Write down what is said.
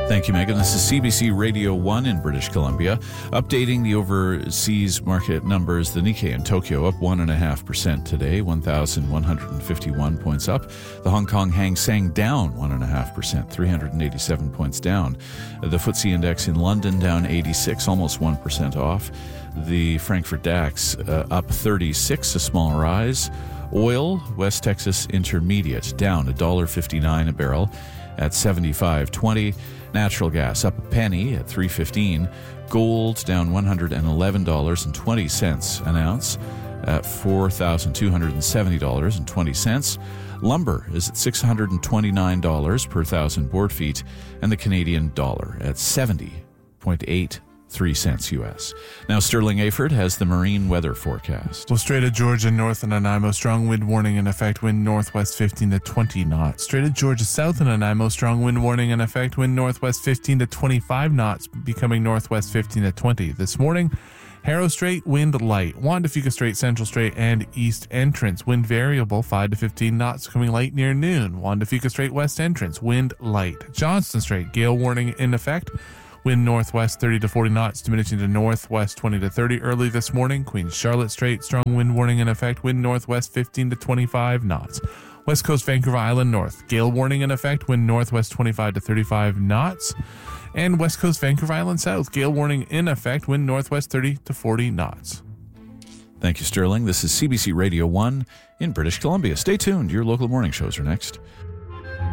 Thank you, Megan. This is CBC Radio 1 in British Columbia. Updating the overseas market numbers, the Nikkei in Tokyo up 1.5% today, 1,151 points up. The Hong Kong Hang Seng down 1.5%, 387 points down. The FTSE Index in London down 86, almost 1% off. The Frankfurt DAX up 36, a small rise. Oil, West Texas Intermediate, down $1.59 a barrel at 75.20. Natural gas up a penny at $3.15. Gold down $111.20 an ounce at $4,270.20. Lumber is at $629 per thousand board feet, and the Canadian dollar at 70.83 cents US. Now Sterling Aford has the marine weather forecast. Well, Strait of Georgia north in Nanaimo, strong wind warning in effect, wind northwest 15 to 20 knots. Strait of Georgia south in Nanaimo, strong wind warning in effect, wind northwest 15 to 25 knots, becoming northwest 15 to 20. This morning, Harrow Strait, wind light. Juan de Fuca Strait, Central Strait, and East Entrance, wind variable 5 to 15 knots, coming light near noon. Juan de Fuca Strait, West Entrance, wind light. Johnston Strait, gale warning in effect, wind northwest 30 to 40 knots, diminishing to northwest 20 to 30 early this morning. Queen Charlotte Strait, strong wind warning in effect, wind northwest 15 to 25 knots. West Coast Vancouver Island north, gale warning in effect, wind northwest 25 to 35 knots. And West Coast Vancouver Island south, gale warning in effect, wind northwest 30 to 40 knots. Thank you, Sterling. This is CBC Radio 1 in British Columbia. Stay tuned. Your local morning shows are next.